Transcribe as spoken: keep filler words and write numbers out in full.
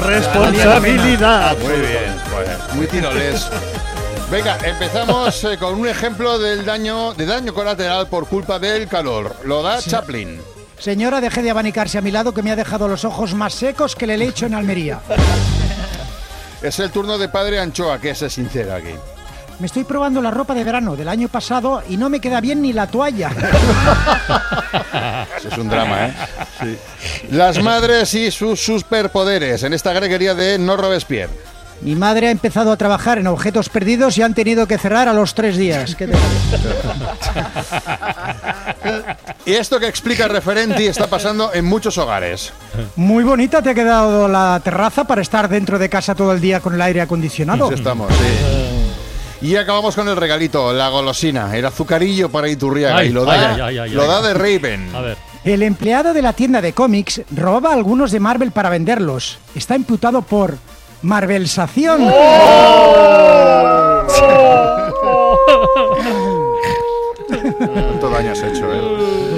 responsabilidad. Muy bien, pues, muy tiroles. Venga, empezamos eh, con un ejemplo del daño, de daño colateral por culpa del calor. Lo da sí. Chaplin. Señora, deje de abanicarse a mi lado, que me ha dejado los ojos más secos que el helecho en Almería. Es el turno de Padre Anchoa, que es sincero aquí. Me estoy probando la ropa de verano del año pasado y no me queda bien ni la toalla. Eso es un drama, ¿eh? Sí. Las madres y sus superpoderes en esta greguería de No Robespierre. Mi madre ha empezado a trabajar en objetos perdidos y han tenido que cerrar a los tres días. ¿Qué te parece? Y esto que explica Referenti está pasando en muchos hogares. Muy bonita te ha quedado la terraza para estar dentro de casa todo el día con el aire acondicionado. Sí estamos, sí. Y acabamos con el regalito, la golosina, el azucarillo para Iturriaga. Ay, y lo da, ay, ay, ay, lo ay, da de Raven. A ver. El empleado de la tienda de cómics robaba algunos de Marvel para venderlos. Está imputado por Marvelsación. Todo daño has hecho, ¿eh?